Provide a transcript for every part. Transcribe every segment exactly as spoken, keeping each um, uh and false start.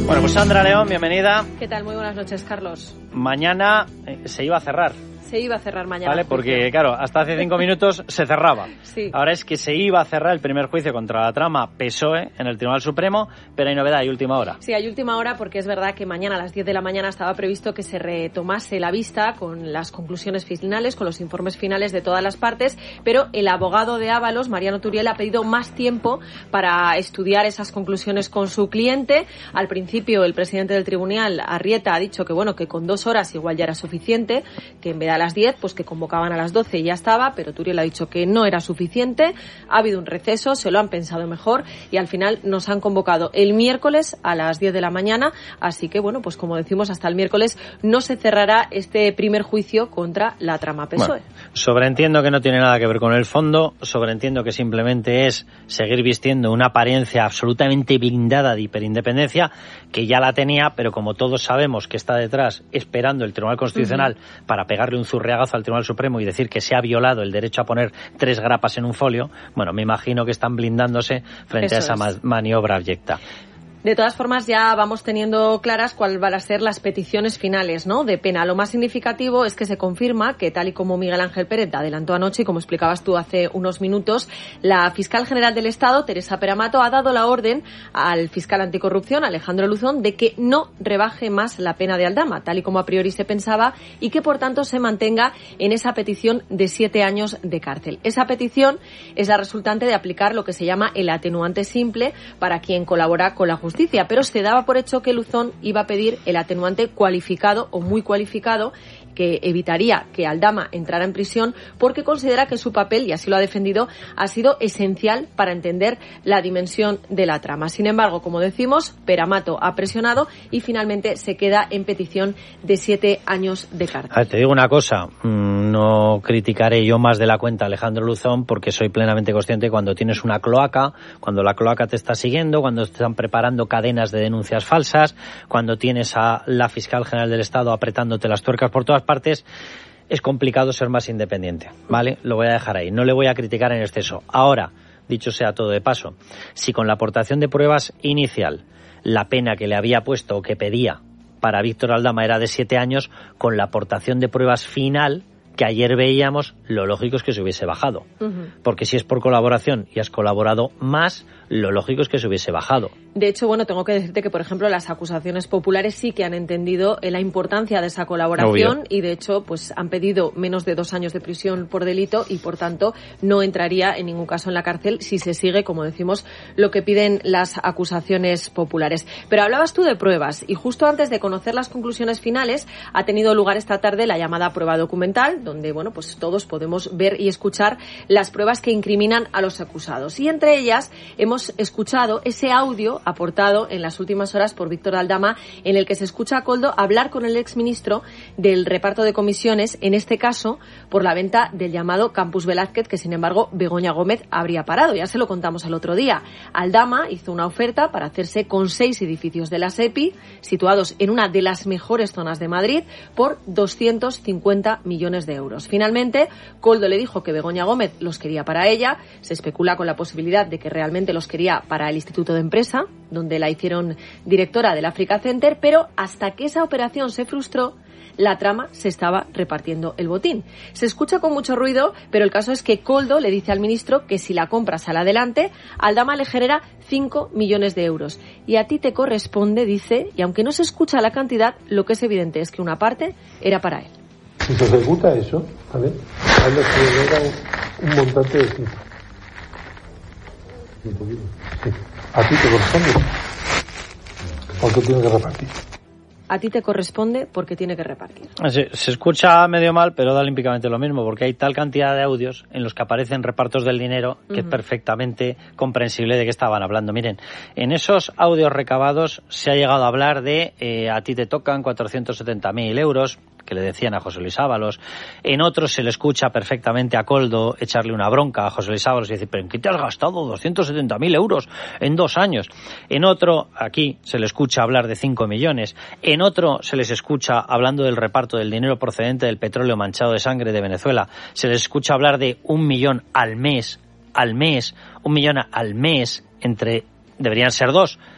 Bueno, pues Sandra León, bienvenida. ¿Qué tal? Muy buenas noches, Carlos. Mañana eh, se iba a cerrar. Se iba a cerrar mañana. Vale, porque claro, hasta hace cinco minutos se cerraba. Sí. Ahora es que se iba a cerrar el primer juicio contra la trama P S O E en el Tribunal Supremo, pero hay novedad, hay última hora. Sí, hay última hora porque es verdad que mañana a las diez de la mañana estaba previsto que se retomase la vista con las conclusiones finales, con los informes finales de todas las partes, pero el abogado de Ábalos, Mariano Turiel, ha pedido más tiempo para estudiar esas conclusiones con su cliente. Al principio, el presidente del tribunal, Arrieta, ha dicho que bueno, que con dos horas igual ya era suficiente, que en vez de a las diez, pues que convocaban a las doce y ya estaba, pero Turiel ha dicho que no era suficiente. Ha habido un receso, se lo han pensado mejor y al final nos han convocado el miércoles a las diez de la mañana, así que bueno, pues como decimos, hasta el miércoles no se cerrará este primer juicio contra la trama P S O E. Bueno, sobreentiendo que no tiene nada que ver con el fondo, sobreentiendo que simplemente es seguir vistiendo una apariencia absolutamente blindada de hiperindependencia, que ya la tenía, pero como todos sabemos que está detrás esperando el Tribunal Constitucional uh-huh. para pegarle un zurriagazo al Tribunal Supremo y decir que se ha violado el derecho a poner tres grapas en un folio, bueno, me imagino que están blindándose frente Eso a esa es. maniobra abyecta. De todas formas, ya vamos teniendo claras cuáles van a ser las peticiones finales, ¿no?, de pena. Lo más significativo es que se confirma que, tal y como Miguel Ángel Pérez adelantó anoche y como explicabas tú hace unos minutos, la fiscal general del Estado, Teresa Peramato, ha dado la orden al fiscal anticorrupción, Alejandro Luzón, de que no rebaje más la pena de Aldama, tal y como a priori se pensaba, y que, por tanto, se mantenga en esa petición de siete años de cárcel. Esa petición es la resultante de aplicar lo que se llama el atenuante simple para quien colabora con la justicia. Pero se daba por hecho que Luzón iba a pedir el atenuante cualificado o muy cualificado, que evitaría que Aldama entrara en prisión porque considera que su papel, y así lo ha defendido, ha sido esencial para entender la dimensión de la trama. Sin embargo, como decimos, Peramato ha presionado y finalmente se queda en petición de siete años de cárcel. A ver, te digo una cosa, no criticaré yo más de la cuenta a Alejandro Luzón porque soy plenamente consciente cuando tienes una cloaca, cuando la cloaca te está siguiendo, cuando te están preparando cadenas de denuncias falsas, cuando tienes a la fiscal general del Estado apretándote las tuercas por todas partes, es complicado ser más independiente, ¿vale? Lo voy a dejar ahí, no le voy a criticar en exceso. Ahora, dicho sea todo de paso, si con la aportación de pruebas inicial la pena que le había puesto o que pedía para Víctor Aldama era de siete años, con la aportación de pruebas final que ayer veíamos, lo lógico es que se hubiese bajado. Uh-huh. Porque si es por colaboración y has colaborado más, lo lógico es que se hubiese bajado. De hecho, bueno, tengo que decirte que, por ejemplo, las acusaciones populares sí que han entendido la importancia de esa colaboración. Obvio. Y, de hecho, pues han pedido menos de dos años de prisión por delito y, por tanto, no entraría en ningún caso en la cárcel si se sigue, como decimos, lo que piden las acusaciones populares. Pero hablabas tú de pruebas y justo antes de conocer las conclusiones finales ha tenido lugar esta tarde la llamada prueba documental, donde, bueno, pues todos podemos ver y escuchar las pruebas que incriminan a los acusados. Y entre ellas hemos escuchado ese audio aportado en las últimas horas por Víctor Aldama, en el que se escucha a Koldo hablar con el exministro del reparto de comisiones, en este caso por la venta del llamado Campus Velázquez, que sin embargo Begoña Gómez habría parado. Ya se lo contamos al otro día. Aldama hizo una oferta para hacerse con seis edificios de la SEPI, situados en una de las mejores zonas de Madrid, por doscientos cincuenta millones de euros. Finalmente, Koldo le dijo que Begoña Gómez los quería para ella. Se especula con la posibilidad de que realmente los quería para el Instituto de Empresa, donde la hicieron directora del Africa Center, pero hasta que esa operación se frustró, la trama se estaba repartiendo el botín. Se escucha con mucho ruido, pero el caso es que Koldo le dice al ministro que si la compra sale adelante, Aldama le genera cinco millones de euros. Y a ti te corresponde, dice, y aunque no se escucha la cantidad, lo que es evidente es que una parte era para él. Si se ejecuta eso, ¿vale? A él le genera un montante de cinco. Sí. ¿A ti te corresponde? ¿O qué tiene que repartir? A ti te corresponde porque tiene que repartir. Se, se escucha medio mal, pero da olímpicamente lo mismo, porque hay tal cantidad de audios en los que aparecen repartos del dinero que uh-huh. es perfectamente comprensible de qué estaban hablando. Miren, en esos audios recabados se ha llegado a hablar de eh, a ti te tocan cuatrocientos setenta mil euros, que le decían a José Luis Ábalos. En otros se le escucha perfectamente a Koldo echarle una bronca a José Luis Ábalos y decir, ¿pero en qué te has gastado doscientos setenta mil euros en dos años? En otro, aquí, se le escucha hablar de cinco millones. En otro, se les escucha hablando del reparto del dinero procedente del petróleo manchado de sangre de Venezuela. Se les escucha hablar de un millón al mes, al mes, un millón al mes entre... Deberían ser dos,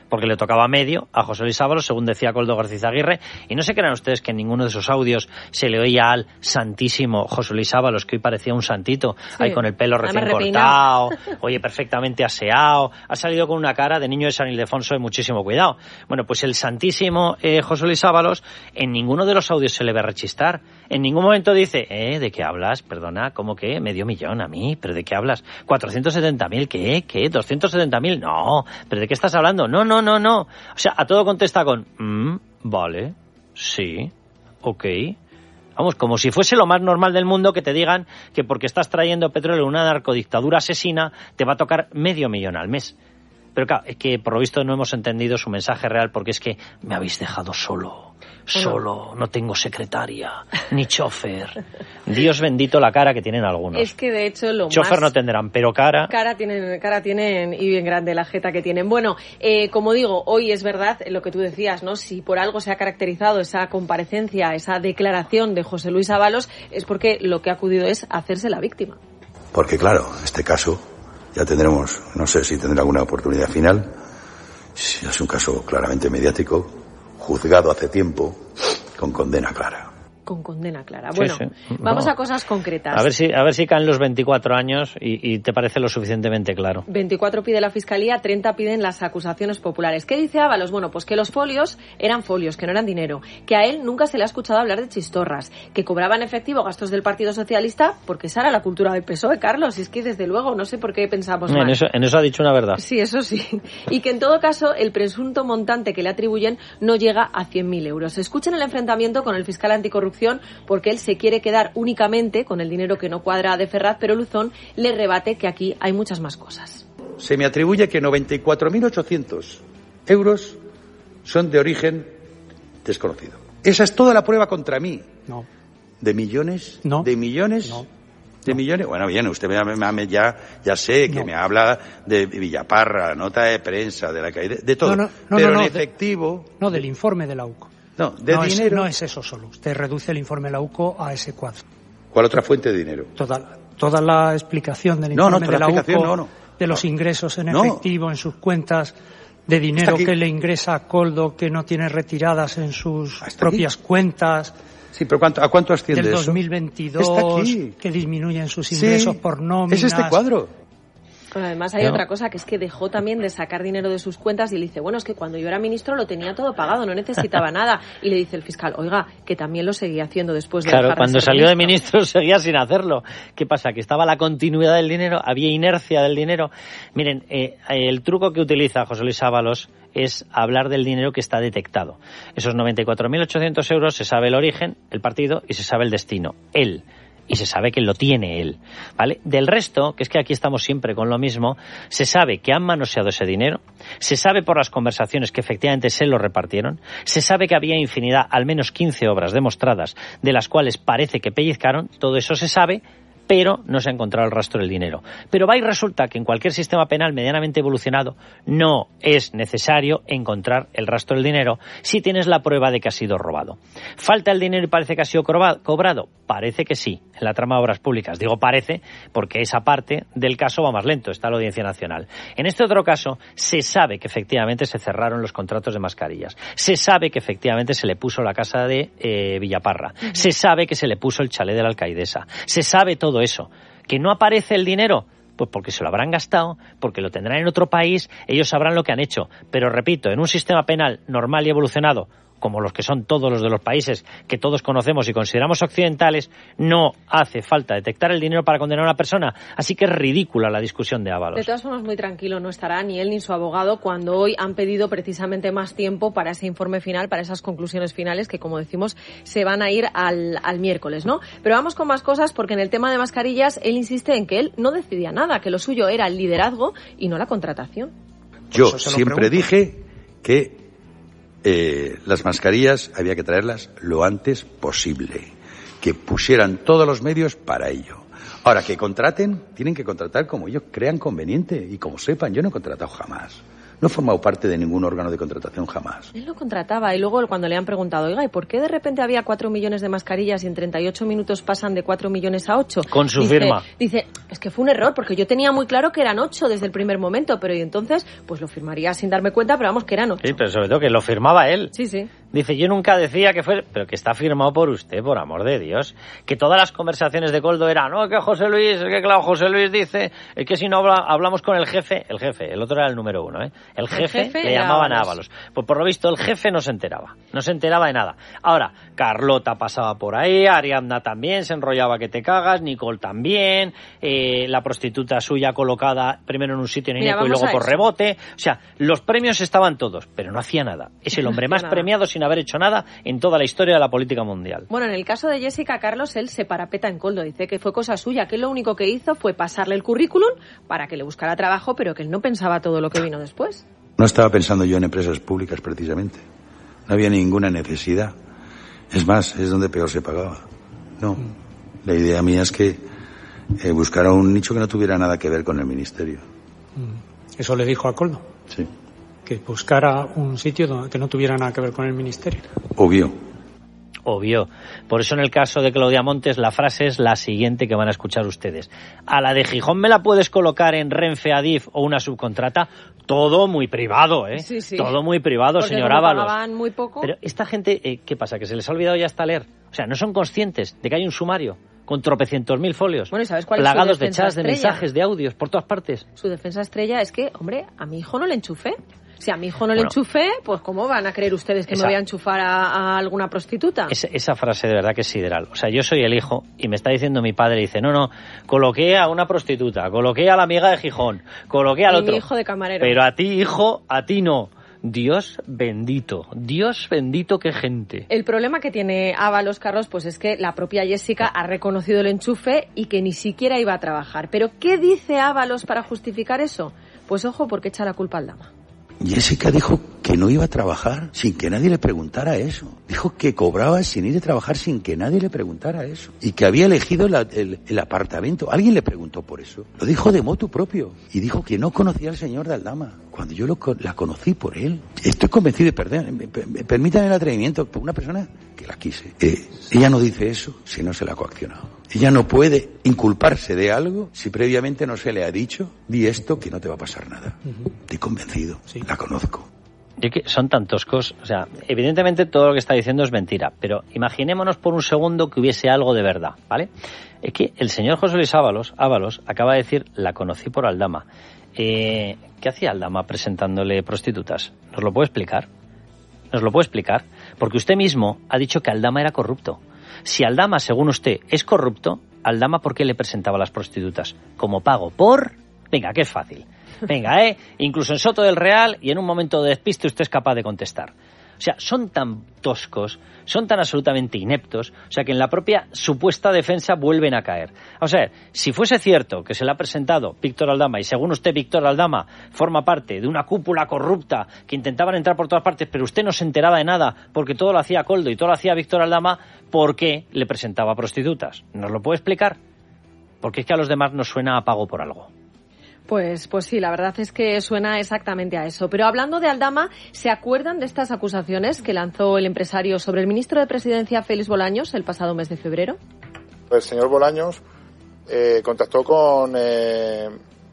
porque le tocaba medio a José Luis Ábalos, según decía Koldo García Aguirre, y no se crean ustedes que en ninguno de esos audios se le oía al santísimo José Luis Ábalos, que hoy parecía un santito, sí, ahí con el pelo recién cortado, oye, perfectamente aseado, ha salido con una cara de niño de San Ildefonso de muchísimo cuidado. Bueno, pues el santísimo eh, José Luis Ábalos, en ninguno de los audios se le ve rechistar, en ningún momento dice, eh, ¿de qué hablas? Perdona, ¿cómo que? Medio millón a mí, ¿pero de qué hablas? ¿cuatrocientos setenta mil? ¿Qué? ¿Qué? ¿doscientos setenta mil? No, ¿pero de qué estás hablando? No, no, no, no. O sea, a todo contesta con, mm, vale, sí, ok. Vamos, como si fuese lo más normal del mundo que te digan que porque estás trayendo petróleo en una narcodictadura asesina te va a tocar medio millón al mes. Pero claro, es que por lo visto no hemos entendido su mensaje real, porque es que me habéis dejado solo, solo, no tengo secretaria, ni chofer. Dios bendito la cara que tienen algunos. Es que de hecho lo chofer más... no tendrán, pero cara... Cara tienen, cara tienen y bien grande la jeta que tienen. Bueno, eh, como digo, hoy es verdad lo que tú decías, ¿no? Si por algo se ha caracterizado esa comparecencia, esa declaración de José Luis Ábalos, es porque lo que ha acudido es hacerse la víctima. Porque claro, en este caso... Ya tendremos, no sé si tendrá alguna oportunidad final, si es un caso claramente mediático, juzgado hace tiempo, con condena clara. Con condena clara. Bueno, sí, sí. vamos no. a cosas concretas. A ver si a ver si caen los veinticuatro años y, y te parece lo suficientemente claro. veinticuatro pide la Fiscalía, treinta piden las acusaciones populares. ¿Qué dice Ábalos? Bueno, pues que los folios eran folios, que no eran dinero, que a él nunca se le ha escuchado hablar de chistorras, que cobraba en efectivo gastos del Partido Socialista, porque esa era la cultura del P S O E, Carlos, y es que desde luego no sé por qué pensamos mal. En eso, en eso ha dicho una verdad. Sí, eso sí. Y que en todo caso el presunto montante que le atribuyen no llega a cien mil euros. Escuchen el enfrentamiento con el fiscal anticorrupción, porque él se quiere quedar únicamente con el dinero que no cuadra de Ferraz, pero Luzón le rebate que aquí hay muchas más cosas. Se me atribuye que noventa y cuatro mil ochocientos euros son de origen desconocido. Esa es toda la prueba contra mí. No. ¿De millones? No. ¿De millones? No. ¿De no. millones? Bueno, bien, usted me, me, ya, ya sé que no. me habla de Villaparra, nota de prensa, de la caída, de todo. No, no, no, pero no, no, en efectivo... De, no, del informe de la U C O. No, de no dinero... Es, no es eso solo. Usted reduce el informe de la U C O a ese cuadro. ¿Cuál otra fuente de dinero? Toda, toda la explicación del no, informe no, de la U C O, no, no. de los no. ingresos en no. efectivo en sus cuentas, de dinero que le ingresa a Koldo que no tiene retiradas en sus propias aquí? cuentas... Sí, pero ¿cuánto, ¿a cuánto asciende del eso? dos mil veintidós, que disminuyen sus ingresos sí, por nóminas... es este cuadro. Bueno, además hay no. otra cosa, que es que dejó también de sacar dinero de sus cuentas y le dice, bueno, es que cuando yo era ministro lo tenía todo pagado, no necesitaba nada. Y le dice el fiscal, oiga, que también lo seguía haciendo después de Claro, dejar cuando de ser salió ministro. de ministro seguía sin hacerlo. ¿Qué pasa? ¿Que estaba la continuidad del dinero? ¿Había inercia del dinero? Miren, eh, el truco que utiliza José Luis Ábalos es hablar del dinero que está detectado. Esos noventa y cuatro mil ochocientos euros se sabe el origen, el partido, y se sabe el destino. Él. Y se sabe que lo tiene él, ¿vale? Del resto, que es que aquí estamos siempre con lo mismo, se sabe que han manoseado ese dinero, se sabe por las conversaciones que efectivamente se lo repartieron, se sabe que había infinidad, al menos quince obras demostradas, de las cuales parece que pellizcaron, todo eso se sabe, pero no se ha encontrado el rastro del dinero. Pero va y resulta que en cualquier sistema penal medianamente evolucionado no es necesario encontrar el rastro del dinero si tienes la prueba de que ha sido robado. ¿Falta el dinero y parece que ha sido cobrado? Parece que sí, en la trama de obras públicas. Digo parece porque esa parte del caso va más lento, está la Audiencia Nacional. En este otro caso, se sabe que efectivamente se cerraron los contratos de mascarillas. Se sabe que efectivamente se le puso la casa de eh, Villaparra. Uh-huh. Se sabe que se le puso el chalet de la alcaidesa. Se sabe todo eso. ¿Que no aparece el dinero? Pues porque se lo habrán gastado, porque lo tendrán en otro país, ellos sabrán lo que han hecho. Pero repito, en un sistema penal normal y evolucionado, como los que son todos los de los países que todos conocemos y consideramos occidentales, no hace falta detectar el dinero para condenar a una persona. Así que es ridícula la discusión de Ábalos. De todas formas, muy tranquilo no estará ni él ni su abogado cuando hoy han pedido precisamente más tiempo para ese informe final, para esas conclusiones finales que, como decimos, se van a ir al, al miércoles, ¿no? Pero vamos con más cosas, porque en el tema de mascarillas él insiste en que él no decidía nada, que lo suyo era el liderazgo y no la contratación. Yo siempre dije que Eh, las mascarillas había que traerlas lo antes posible, que pusieran todos los medios para ello. Ahora, que contraten, tienen que contratar como ellos crean conveniente y como sepan. Yo no he contratado jamás. No he formado parte de ningún órgano de contratación jamás. Él lo contrataba y luego cuando le han preguntado, oiga, ¿y por qué de repente había cuatro millones de mascarillas y en treinta y ocho minutos pasan de cuatro millones a ocho? Con su dice, firma. Dice, es que fue un error porque yo tenía muy claro que eran ocho desde el primer momento, pero y entonces pues lo firmaría sin darme cuenta, pero vamos que eran ocho. Sí, pero sobre todo que lo firmaba él. Sí, sí. Dice, yo nunca decía que fue... Pero que está firmado por usted, por amor de Dios. Que todas las conversaciones de Koldo eran, no, que José Luis, es que claro, José Luis dice, es que si no habla, hablamos con el jefe, el jefe, el otro era el número uno, ¿eh? El jefe, el jefe le llamaban a Ábalos. Pues por lo visto el jefe no se enteraba, no se enteraba de nada. Ahora, Carlota pasaba por ahí, Ariadna también, se enrollaba que te cagas, Nicole también, eh, la prostituta suya colocada primero en un sitio en Ineco y luego por rebote. O sea, los premios estaban todos, pero no hacía nada. Es el hombre más premiado sin haber hecho nada en toda la historia de la política mundial. Bueno, en el caso de Jessica Carlos, él se parapeta en Koldo, dice que fue cosa suya, que lo único que hizo fue pasarle el currículum para que le buscara trabajo, pero que él no pensaba todo lo que vino después. No estaba pensando yo en empresas públicas precisamente. No había ninguna necesidad. Es más, es donde peor se pagaba. No, la idea mía es que eh, buscara un nicho que no tuviera nada que ver con el ministerio. Eso le dijo a Koldo. Sí. Que buscara un sitio donde, que no tuviera nada que ver con el ministerio. Obvio. Obvio. Por eso en el caso de Claudia Montes la frase es la siguiente que van a escuchar ustedes. A la de Gijón me la puedes colocar en Renfe, Adif o una subcontrata. Todo muy privado, ¿eh? Sí, sí. Todo muy privado, porque señor como Ábalos. pagaban muy poco. Pero esta gente, eh, ¿qué pasa? ¿Que se les ha olvidado ya hasta leer? O sea, no son conscientes de que hay un sumario con tropecientos mil folios. Bueno, ¿y sabes cuál plagados es su de defensa chats, de estrella? mensajes, de audios, por todas partes. Su defensa estrella es que, hombre, a mi hijo no le enchufé. Si a mi hijo no le Bueno, enchufé, pues ¿cómo van a creer ustedes que esa, me voy a enchufar a, a alguna prostituta? Esa, esa frase de verdad que es sideral. O sea, yo soy el hijo y me está diciendo mi padre, dice, no, no, coloqué a una prostituta, coloqué a la amiga de Gijón, coloqué al y otro. mi hijo de camarero. Pero a ti, hijo, a ti no. Dios bendito, Dios bendito, qué gente. El problema que tiene Ábalos, Carlos, pues es que la propia Jessica ha reconocido el enchufe y que ni siquiera iba a trabajar. ¿Pero qué dice Ábalos para justificar eso? Pues ojo, porque echa la culpa al dama. Jessica dijo que no iba a trabajar sin que nadie le preguntara eso. Dijo que cobraba sin ir a trabajar sin que nadie le preguntara eso. Y que había elegido la, el, el apartamento. Alguien le preguntó por eso. Lo dijo de motu propio. Y dijo que no conocía al señor de Aldama. Cuando yo lo, la conocí por él. Estoy convencido de perder. Me, me, permítanme el atrevimiento por una persona que la quise. Eh, ella no dice eso si no se la ha coaccionado. Ella no puede inculparse de algo si previamente no se le ha dicho, di esto que no te va a pasar nada. Uh-huh. Estoy convencido, sí. La conozco. Yo que son tan toscos, o sea, evidentemente todo lo que está diciendo es mentira, pero imaginémonos por un segundo que hubiese algo de verdad, ¿vale? Es que el señor José Luis Ábalos, Ábalos acaba de decir, la conocí por Aldama. Eh, ¿Qué hacía Aldama presentándole prostitutas? ¿Nos lo puede explicar? ¿Nos lo puede explicar? Porque usted mismo ha dicho que Aldama era corrupto. Si Aldama, según usted, es corrupto, Aldama, ¿por qué le presentaba a las prostitutas? Como pago por... Venga, que es fácil. Venga, ¿eh? Incluso en Soto del Real y en un momento de despiste usted es capaz de contestar. O sea, son tan toscos, son tan absolutamente ineptos, o sea, que en la propia supuesta defensa vuelven a caer. O sea, si fuese cierto que se le ha presentado Víctor Aldama, y según usted Víctor Aldama forma parte de una cúpula corrupta que intentaban entrar por todas partes, pero usted no se enteraba de nada porque todo lo hacía Koldo y todo lo hacía Víctor Aldama, ¿por qué le presentaba prostitutas? ¿Nos lo puede explicar? Porque es que a los demás nos suena a pago por algo. Pues, pues sí, la verdad es que suena exactamente a eso. Pero hablando de Aldama, ¿se acuerdan de estas acusaciones que lanzó el empresario sobre el ministro de Presidencia, Félix Bolaños, el pasado mes de febrero? El señor Bolaños eh, contactó con eh,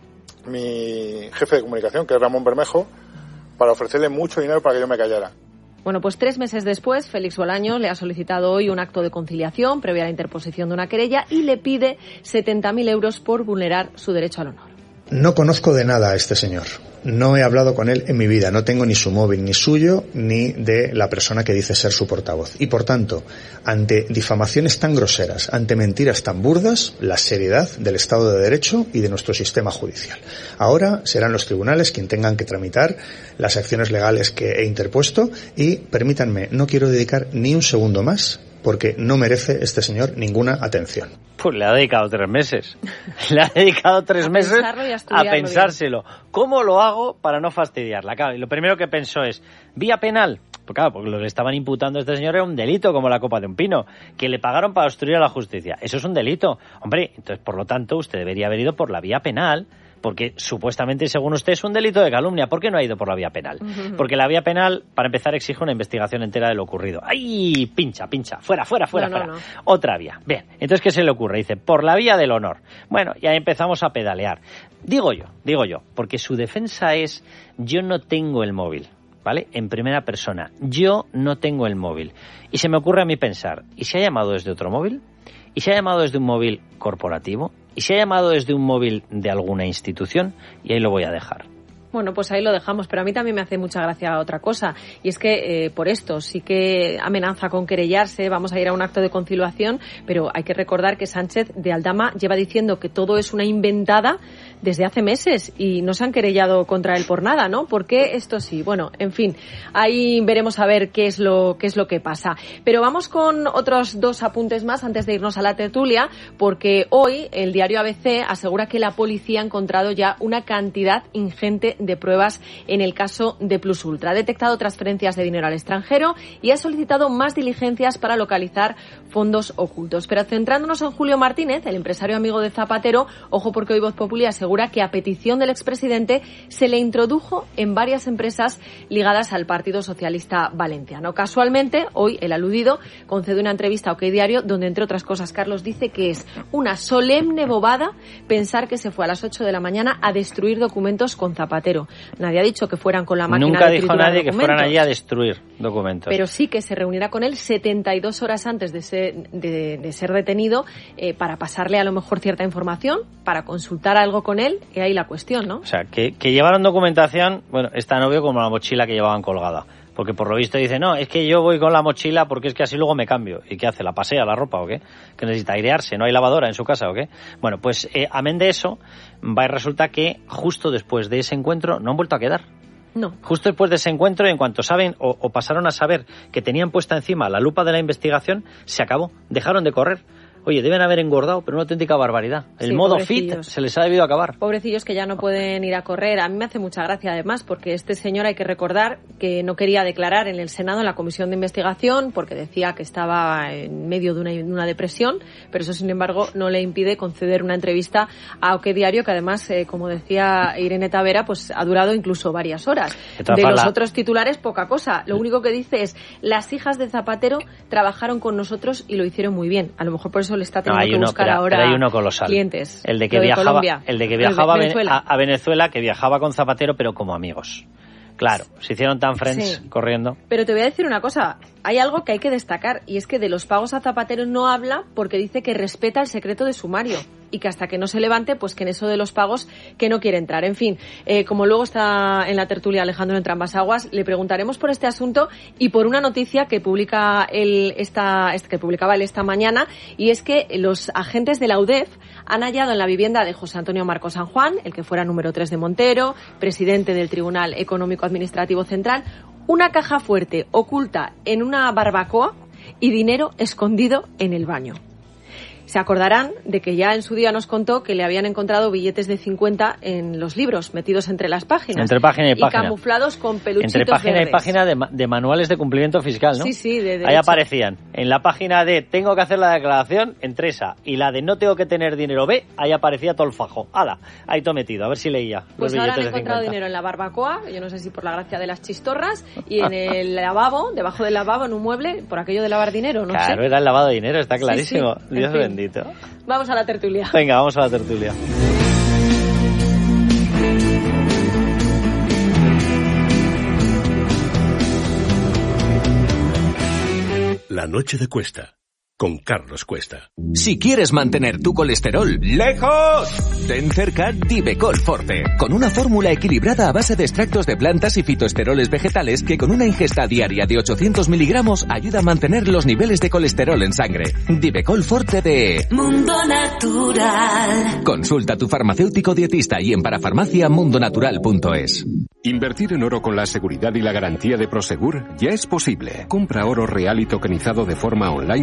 mi jefe de comunicación, que es Ramón Bermejo, para ofrecerle mucho dinero para que yo me callara. Bueno, pues tres meses después, Félix Bolaños le ha solicitado hoy un acto de conciliación previa a la interposición de una querella y le pide setenta mil euros por vulnerar su derecho al honor. No conozco de nada a este señor. No he hablado con él en mi vida. No tengo ni su móvil, ni suyo, ni de la persona que dice ser su portavoz. Y por tanto, ante difamaciones tan groseras, ante mentiras tan burdas, la seriedad del Estado de Derecho y de nuestro sistema judicial. Ahora serán los tribunales quienes tengan que tramitar las acciones legales que he interpuesto y, permítanme, no quiero dedicar ni un segundo más porque no merece este señor ninguna atención. Pues le ha dedicado tres meses. Le ha dedicado tres a meses a, a pensárselo. Bien. ¿Cómo lo hago para no fastidiarla? Claro, y lo primero que pensó es, ¿vía penal? Pues claro, porque lo que le estaban imputando a este señor era un delito, como la copa de un pino, que le pagaron para obstruir a la justicia. Eso es un delito. Hombre, entonces, por lo tanto, usted debería haber ido por la vía penal, porque supuestamente, según usted, es un delito de calumnia. ¿Por qué no ha ido por la vía penal? Uh-huh. Porque la vía penal, para empezar, exige una investigación entera de lo ocurrido. ¡Ay! Pincha, pincha. Fuera, fuera, fuera, no, fuera. No, no. Otra vía. Bien. Entonces, ¿qué se le ocurre? Dice, por la vía del honor. Bueno, y ahí empezamos a pedalear. Digo yo, digo yo, porque su defensa es, yo no tengo el móvil. ¿Vale? En primera persona. Yo no tengo el móvil. Y se me ocurre a mí pensar, ¿y si ha llamado desde otro móvil? ¿Y si ha llamado desde un móvil corporativo? ¿Y si ha llamado desde un móvil de alguna institución? Y ahí lo voy a dejar. Bueno, pues ahí lo dejamos, pero a mí también me hace mucha gracia otra cosa, y es que eh, por esto sí que amenaza con querellarse, vamos a ir a un acto de conciliación, pero hay que recordar que Sánchez de Aldama lleva diciendo que todo es una inventada desde hace meses y no se han querellado contra él por nada, ¿no? ¿Por qué esto sí? Bueno, en fin, ahí veremos a ver qué es lo qué es lo que pasa. Pero vamos con otros dos apuntes más antes de irnos a la tertulia, porque hoy el diario A B C asegura que la policía ha encontrado ya una cantidad ingente de pruebas en el caso de Plus Ultra. Ha detectado transferencias de dinero al extranjero y ha solicitado más diligencias para localizar fondos ocultos. Pero centrándonos en Julio Martínez, el empresario amigo de Zapatero, ojo porque hoy Voz Populi asegura que a petición del expresidente se le introdujo en varias empresas ligadas al Partido Socialista Valenciano. Casualmente, hoy el aludido concede una entrevista a OK Diario donde, entre otras cosas, Carlos dice que es una solemne bobada pensar que se fue a las ocho de la mañana a destruir documentos con Zapatero. Nadie ha dicho que fueran con la máquina Nunca de dijo nadie que fueran allí a destruir documentos. Pero sí que se reunirá con él setenta y dos horas antes de ser, de, de ser detenido eh, para pasarle a lo mejor cierta información, para consultar algo con él, y ahí la cuestión, ¿no? O sea, que, que llevaron documentación, bueno, es tan obvio como la mochila que llevaban colgada. Porque por lo visto dice, no, es que yo voy con la mochila porque es que así luego me cambio. ¿Y qué hace? ¿La pasea la ropa o qué? ¿Que necesita airearse? ¿No hay lavadora en su casa o qué? Bueno, pues eh, amén de eso, va y resulta que justo después de ese encuentro no han vuelto a quedar. No. Justo después de ese encuentro, en cuanto saben o, o pasaron a saber que tenían puesta encima la lupa de la investigación, se acabó. Dejaron de correr. Oye, deben haber engordado, pero una auténtica barbaridad. El sí, modo fit se les ha debido acabar. Pobrecillos que ya no pueden ir a correr. A mí me hace mucha gracia, además, porque este señor, hay que recordar que no quería declarar en el Senado, en la comisión de investigación, porque decía que estaba en medio de una, de una depresión, pero eso, sin embargo, no le impide conceder una entrevista a OK Diario, que además, eh, como decía Irene Tavera, pues ha durado incluso varias horas. De los la... otros titulares, poca cosa. Lo único que dice es, las hijas de Zapatero trabajaron con nosotros y lo hicieron muy bien. A lo mejor por eso le está teniendo no, que uno, buscar pero, ahora pero hay uno colosal. Clientes. El de que de viajaba, Colombia, el de que viajaba el de Venezuela. A, a Venezuela, que viajaba con Zapatero, pero como amigos. Claro, se hicieron tan friends sí. corriendo. Pero te voy a decir una cosa, hay algo que hay que destacar, y es que de los pagos a Zapatero no habla porque dice que respeta el secreto de sumario y que hasta que no se levante, pues que en eso de los pagos que no quiere entrar. En fin, eh, como luego está en la tertulia Alejandro Entre Ambas Aguas, le preguntaremos por este asunto y por una noticia que publica él esta, que publicaba él esta mañana, y es que los agentes de la U D E F han hallado en la vivienda de José Antonio Marco San Juan, el que fuera número tres de Montero, presidente del Tribunal Económico Administrativo Central, una caja fuerte oculta en una barbacoa y dinero escondido en el baño. Se acordarán de que ya en su día nos contó que le habían encontrado billetes de cincuenta en los libros, metidos entre las páginas. Entre página y, y página. Camuflados con peluchitos Entre página verdes. y página de, de manuales de cumplimiento fiscal, ¿no? Sí, sí, de derecho. Ahí aparecían. En la página de tengo que hacer la declaración, entre esa, y la de no tengo que tener dinero B, ahí aparecía todo el fajo. ¡Hala! Ahí todo metido, a ver si leía. Pues los ahora han de encontrado cincuenta. Dinero en la barbacoa, yo no sé si por la gracia de las chistorras, y en el lavabo, debajo del lavabo, en un mueble, por aquello de lavar dinero, no claro, sé. Claro, era el lavado de dinero, está clarísimo. Sí, sí. Dios fin. bendito. Vamos a la tertulia. Venga, vamos a la tertulia. La noche de Cuesta, con Carlos Cuesta. Si quieres mantener tu colesterol lejos, ten cerca Divecol Forte, con una fórmula equilibrada a base de extractos de plantas y fitoesteroles vegetales que con una ingesta diaria de ochocientos miligramos ayuda a mantener los niveles de colesterol en sangre. Divecol Forte de Mundo Natural. Consulta a tu farmacéutico dietista y en parafarmacia mundonatural punto es. Invertir en oro con la seguridad y la garantía de Prosegur ya es posible. Compra oro real y tokenizado de forma online y con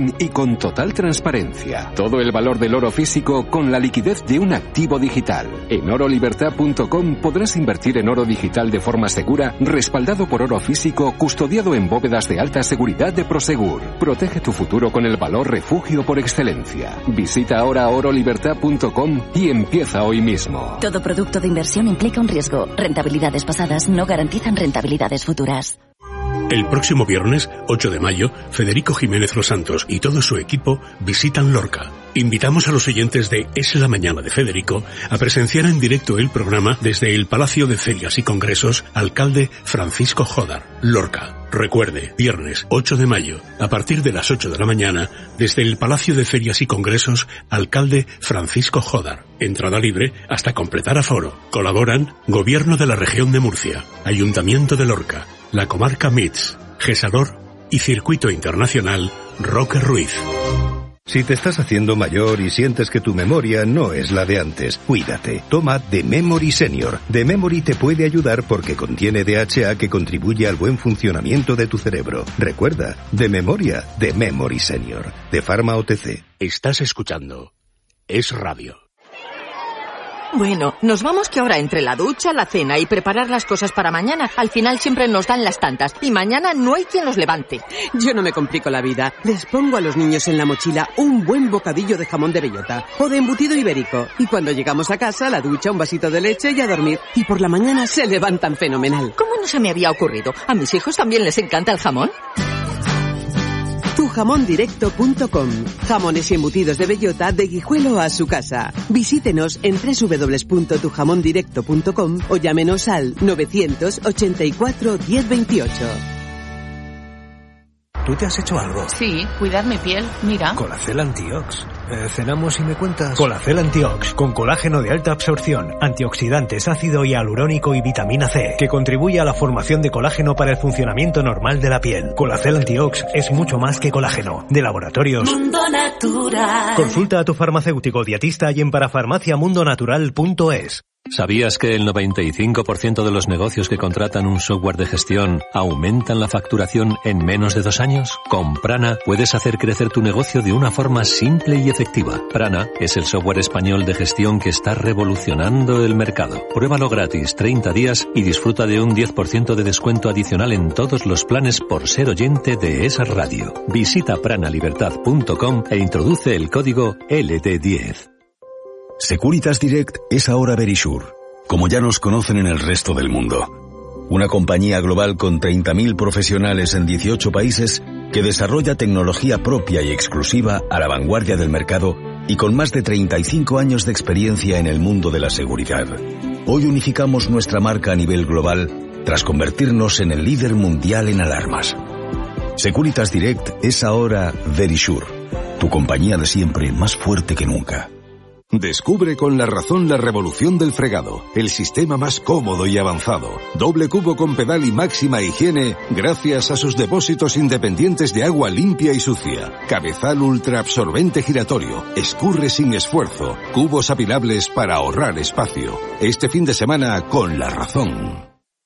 con total transparencia. Todo el valor del oro físico con la liquidez de un activo digital. En oro libertad punto com podrás invertir en oro digital de forma segura, respaldado por oro físico, custodiado en bóvedas de alta seguridad de Prosegur. Protege tu futuro con el valor refugio por excelencia. Visita ahora oro libertad punto com y empieza hoy mismo. Todo producto de inversión implica un riesgo. Rentabilidades pasadas no garantizan rentabilidades futuras. El próximo viernes, ocho de mayo, Federico Jiménez Los Santos y todo su equipo visitan Lorca. Invitamos a los oyentes de Es la Mañana de Federico a presenciar en directo el programa desde el Palacio de Ferias y Congresos Alcalde Francisco Jódar, Lorca. Recuerde, viernes ocho de mayo, a partir de las ocho de la mañana, desde el Palacio de Ferias y Congresos Alcalde Francisco Jódar. Entrada libre hasta completar aforo. Colaboran Gobierno de la Región de Murcia, Ayuntamiento de Lorca, la Comarca M I T S, Gesador y Circuito Internacional Roque Ruiz. Si te estás haciendo mayor y sientes que tu memoria no es la de antes, cuídate. Toma The Memory Senior. The Memory te puede ayudar porque contiene D H A que contribuye al buen funcionamiento de tu cerebro. Recuerda, de memoria, The Memory Senior. De Pharma O T C. Estás escuchando Es Radio. Bueno, nos vamos que ahora entre la ducha, la cena y preparar las cosas para mañana, al final siempre nos dan las tantas y mañana no hay quien los levante. Yo no me complico la vida. Les pongo a los niños en la mochila un buen bocadillo de jamón de bellota o de embutido ibérico. Y cuando llegamos a casa, la ducha, un vasito de leche y a dormir. Y por la mañana se levantan fenomenal. ¿Cómo no se me había ocurrido? ¿A mis hijos también les encanta el jamón? tu jamón directo punto com. Jamones y embutidos de bellota de Guijuelo a su casa. Visítenos en doble u doble u doble u punto tu jamón directo punto com o llámenos al novecientos ochenta y cuatro diez veintiocho. ¿Tú te has hecho algo? Sí, cuidar mi piel, mira. Colacel Antiox. Eh, ¿Cenamos y me cuentas? Colacel Antiox, con colágeno de alta absorción, antioxidantes, ácido hialurónico y vitamina C, que contribuye a la formación de colágeno para el funcionamiento normal de la piel. Colacel Antiox es mucho más que colágeno. De Laboratorios Mundo Natural. Consulta a tu farmacéutico dietista y en parafarmacia mundo natural punto es. ¿Sabías que el noventa y cinco por ciento de los negocios que contratan un software de gestión aumentan la facturación en menos de dos años? Con Prana puedes hacer crecer tu negocio de una forma simple y efectiva. Prana es el software español de gestión que está revolucionando el mercado. Pruébalo gratis treinta días y disfruta de un diez por ciento de descuento adicional en todos los planes por ser oyente de esa radio. Visita prana libertad punto com e introduce el código L D diez. Securitas Direct es ahora Verisure, como ya nos conocen en el resto del mundo. Una compañía global con treinta mil profesionales en dieciocho países que desarrolla tecnología propia y exclusiva a la vanguardia del mercado y con más de treinta y cinco años de experiencia en el mundo de la seguridad. Hoy unificamos nuestra marca a nivel global tras convertirnos en el líder mundial en alarmas. Securitas Direct es ahora Verisure, tu compañía de siempre más fuerte que nunca. Descubre con La Razón la revolución del fregado, el sistema más cómodo y avanzado. Doble cubo con pedal y máxima higiene gracias a sus depósitos independientes de agua limpia y sucia. Cabezal ultra absorbente giratorio, escurre sin esfuerzo, cubos apilables para ahorrar espacio. Este fin de semana con La Razón.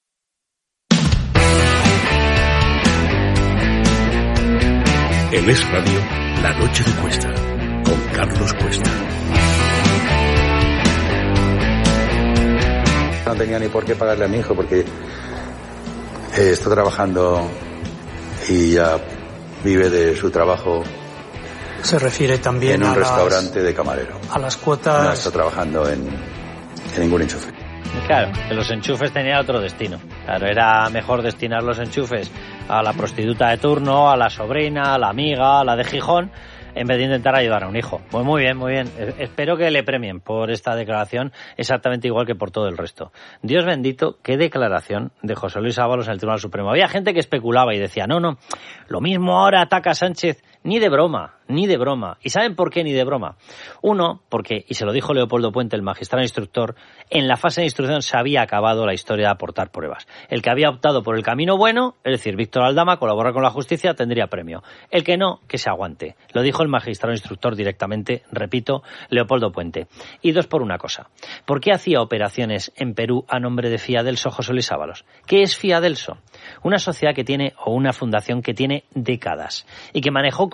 En Es Radio, La Noche de Cuesta, con Carlos Cuesta. No tenía ni por qué pagarle a mi hijo porque eh, está trabajando y ya vive de su trabajo. Se refiere también en un a restaurante las, de camarero. A las cuotas. No está trabajando en, en ningún enchufe. Claro, que los enchufes tenían otro destino. Claro, era mejor destinar los enchufes a la prostituta de turno, a la sobrina, a la amiga, a la de Gijón, en vez de intentar ayudar a un hijo. Pues muy bien, muy bien. Espero que le premien por esta declaración exactamente igual que por todo el resto. Dios bendito, qué declaración de José Luis Ábalos en el Tribunal Supremo. Había gente que especulaba y decía, no, no, lo mismo ahora ataca a Sánchez, ni de broma, ni de broma. ¿Y saben por qué ni de broma? Uno, porque, y se lo dijo Leopoldo Puente, el magistrado instructor, en la fase de instrucción se había acabado la historia de aportar pruebas. El que había optado por el camino bueno, es decir, Víctor Aldama, colaborar con la justicia, tendría premio. El que no, que se aguante. Lo dijo el magistrado instructor directamente, repito, Leopoldo Puente. Y dos por una cosa. ¿Por qué hacía operaciones en Perú a nombre de Fiadelso José Luis Ábalos? ¿Qué es Fiadelso? Una sociedad que tiene, o una fundación que tiene décadas y que manejó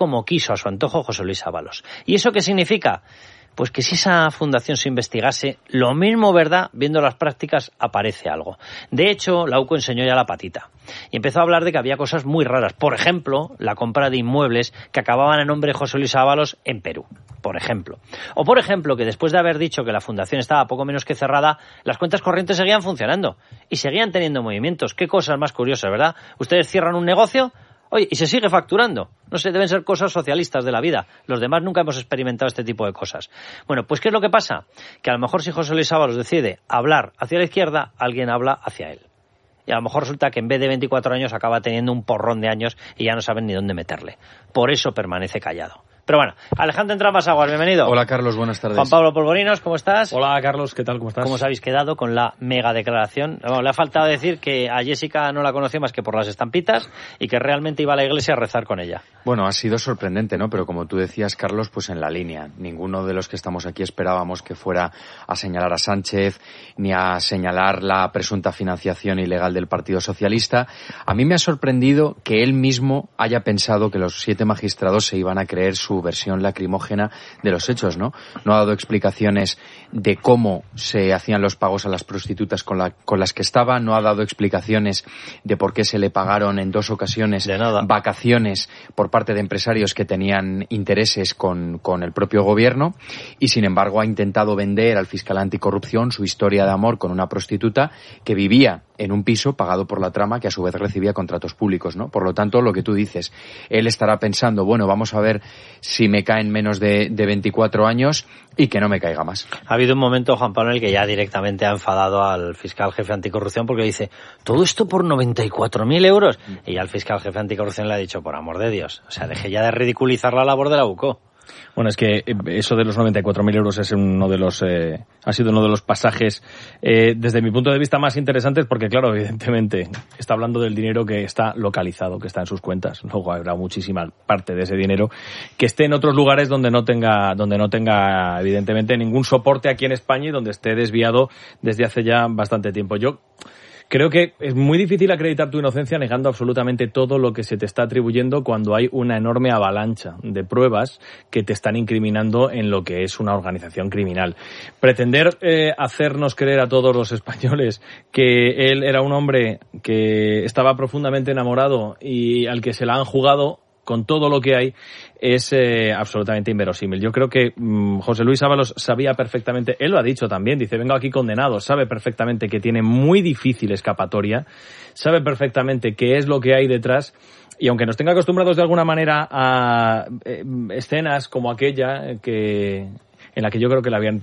como quiso a su antojo José Luis Ábalos. ¿Y eso qué significa? Pues que si esa fundación se investigase, lo mismo, ¿verdad?, viendo las prácticas, aparece algo. De hecho, la U C O enseñó ya la patita y empezó a hablar de que había cosas muy raras. Por ejemplo, la compra de inmuebles que acababan a nombre de José Luis Ábalos en Perú, por ejemplo. O, por ejemplo, que después de haber dicho que la fundación estaba poco menos que cerrada, las cuentas corrientes seguían funcionando y seguían teniendo movimientos. Qué cosas más curiosas, ¿verdad? Ustedes cierran un negocio, oye, y se sigue facturando. No sé, deben ser cosas socialistas de la vida. Los demás nunca hemos experimentado este tipo de cosas. Bueno, pues ¿qué es lo que pasa? Que a lo mejor si José Luis Ábalos decide hablar hacia la izquierda, alguien habla hacia él. Y a lo mejor resulta que en vez de veinticuatro años acaba teniendo un porrón de años y ya no saben ni dónde meterle. Por eso permanece callado. Pero bueno, Alejandro Entramasaguas, bienvenido. Hola, Carlos, buenas tardes. Juan Pablo Polvorinos, ¿cómo estás? Hola, Carlos, ¿qué tal? ¿Cómo estás? ¿Cómo os habéis quedado con la mega declaración? Bueno, le ha faltado decir que a Jessica no la conoció más que por las estampitas y que realmente iba a la iglesia a rezar con ella. Bueno, ha sido sorprendente, ¿no? Pero como tú decías, Carlos, pues en la línea. Ninguno de los que estamos aquí esperábamos que fuera a señalar a Sánchez ni a señalar la presunta financiación ilegal del Partido Socialista. A mí me ha sorprendido que él mismo haya pensado que los siete magistrados se iban a creer su versión lacrimógena de los hechos, ¿no? No ha dado explicaciones de cómo se hacían los pagos a las prostitutas con, la, con las que estaba, no ha dado explicaciones de por qué se le pagaron en dos ocasiones vacaciones por parte de empresarios que tenían intereses con, con el propio gobierno, y sin embargo ha intentado vender al fiscal anticorrupción su historia de amor con una prostituta que vivía en un piso pagado por la trama, que a su vez recibía contratos públicos, ¿no? Por lo tanto, lo que tú dices, él estará pensando, bueno, vamos a ver si me caen menos de, de veinticuatro años y que no me caiga más. Ha habido un momento, Juan Pablo, en el que ya directamente ha enfadado al fiscal jefe anticorrupción porque dice, ¿todo esto por noventa y cuatro mil euros? Y ya el fiscal jefe anticorrupción le ha dicho, por amor de Dios, o sea, deje ya de ridiculizar la labor de la U C O. Bueno, es que eso de los noventa y cuatro mil euros es uno de los, eh, ha sido uno de los pasajes, eh, desde mi punto de vista, más interesantes, porque claro, evidentemente, está hablando del dinero que está localizado, que está en sus cuentas. Luego habrá muchísima parte de ese dinero que esté en otros lugares donde no tenga, donde no tenga, evidentemente, ningún soporte aquí en España y donde esté desviado desde hace ya bastante tiempo. Yo creo que es muy difícil acreditar tu inocencia negando absolutamente todo lo que se te está atribuyendo cuando hay una enorme avalancha de pruebas que te están incriminando en lo que es una organización criminal. Pretender eh, hacernos creer a todos los españoles que él era un hombre que estaba profundamente enamorado y al que se la han jugado con todo lo que hay es eh, absolutamente inverosímil. Yo creo que mmm, José Luis Ábalos sabía perfectamente, él lo ha dicho también, dice, vengo aquí condenado, sabe perfectamente que tiene muy difícil escapatoria, sabe perfectamente qué es lo que hay detrás, y aunque nos tenga acostumbrados de alguna manera a eh, escenas como aquella que en la que yo creo que le habían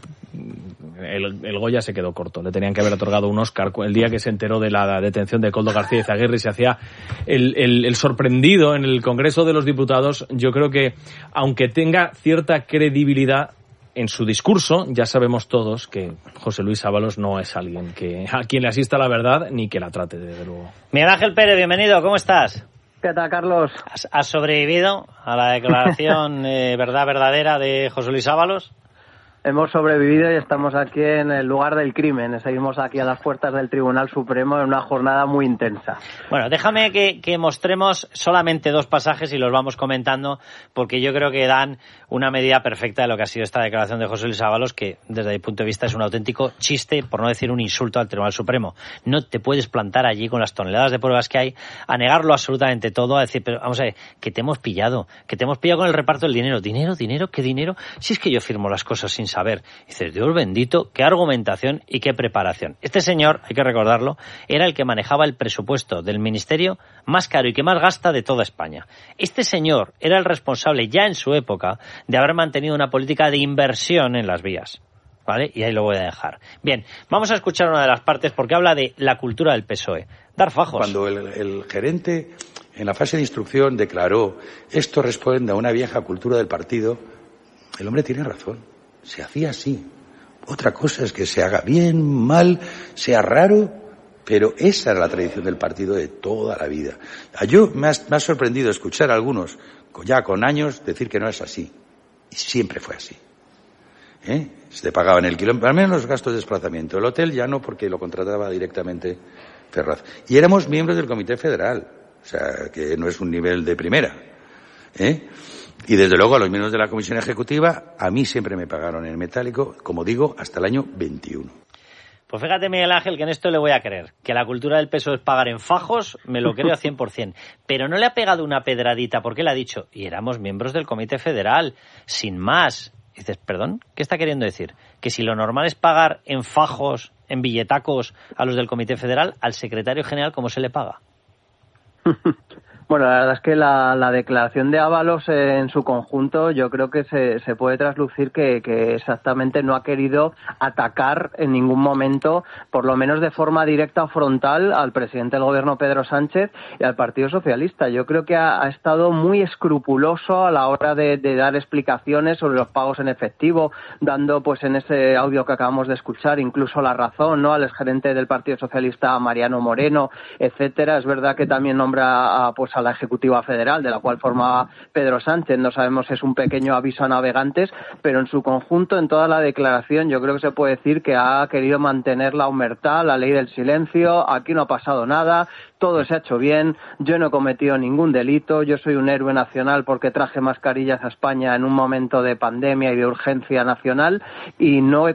el, el Goya se quedó corto, le tenían que haber otorgado un Oscar el día que se enteró de la detención de Koldo García Izaguirre y se hacía el, el, el sorprendido en el Congreso de los Diputados. Yo creo que aunque tenga cierta credibilidad en su discurso, ya sabemos todos que José Luis Ábalos no es alguien que a quien le asista la verdad ni que la trate, desde luego. Miguel Ángel Pérez, bienvenido, ¿cómo estás? ¿Qué tal, Carlos? ¿Has, has sobrevivido a la declaración eh, verdad verdadera de José Luis Ábalos? Hemos sobrevivido y estamos aquí en el lugar del crimen. Seguimos aquí a las puertas del Tribunal Supremo en una jornada muy intensa. Bueno, déjame que, que mostremos solamente dos pasajes y los vamos comentando, porque yo creo que dan una medida perfecta de lo que ha sido esta declaración de José Luis Ábalos, que desde mi punto de vista es un auténtico chiste, por no decir un insulto al Tribunal Supremo. No te puedes plantar allí con las toneladas de pruebas que hay a negarlo absolutamente todo, a decir, pero vamos a ver, que te hemos pillado, que te hemos pillado con el reparto del dinero. ¿Dinero? ¿Dinero? ¿Qué dinero? Si es que yo firmo las cosas sin saber. Dices, Dios bendito, qué argumentación y qué preparación. Este señor, hay que recordarlo, era el que manejaba el presupuesto del ministerio más caro y que más gasta de toda España. Este señor era el responsable ya en su época de haber mantenido una política de inversión en las vías. ¿Vale? Y ahí lo voy a dejar. Bien, vamos a escuchar una de las partes porque habla de la cultura del P S O E. Dar fajos. Cuando el, el gerente en la fase de instrucción declaró esto responde a una vieja cultura del partido, el hombre tiene razón. Se hacía así. Otra cosa es que se haga bien, mal, sea raro, pero esa era la tradición del partido de toda la vida. Yo me ha, me ha sorprendido escuchar a algunos, ya con años, decir que no es así. Y siempre fue así. ¿Eh? Se te pagaban el kilómetro, al menos los gastos de desplazamiento. El hotel ya no, porque lo contrataba directamente Ferraz. Y éramos miembros del Comité Federal, o sea, que no es un nivel de primera. ¿eh? Y desde luego a los miembros de la Comisión Ejecutiva, a mí siempre me pagaron en metálico, como digo, hasta el año veintiuno. Pues fíjate, Miguel Ángel, que en esto le voy a creer. Que la cultura del peso es pagar en fajos, me lo creo a cien por ciento. Pero no le ha pegado una pedradita, porque le ha dicho, y éramos miembros del Comité Federal, sin más. Y dices, perdón, ¿qué está queriendo decir? Que si lo normal es pagar en fajos, en billetacos a los del Comité Federal, al secretario general, ¿cómo se le paga? Bueno, la verdad es que la, la declaración de Ábalos eh, en su conjunto yo creo que se, se puede traslucir que, que exactamente no ha querido atacar en ningún momento, por lo menos de forma directa o frontal, al presidente del gobierno Pedro Sánchez y al Partido Socialista. Yo creo que ha, ha estado muy escrupuloso a la hora de, de dar explicaciones sobre los pagos en efectivo, dando pues en ese audio que acabamos de escuchar incluso la razón, ¿no?, al exgerente del Partido Socialista Mariano Moreno, etcétera. Es verdad que también nombra a, pues a la Ejecutiva Federal, de la cual formaba Pedro Sánchez. No sabemos si es un pequeño aviso a navegantes, pero en su conjunto, en toda la declaración, yo creo que se puede decir que ha querido mantener la omertá, la ley del silencio. Aquí no ha pasado nada, todo se ha hecho bien, yo no he cometido ningún delito, yo soy un héroe nacional porque traje mascarillas a España en un momento de pandemia y de urgencia nacional y no he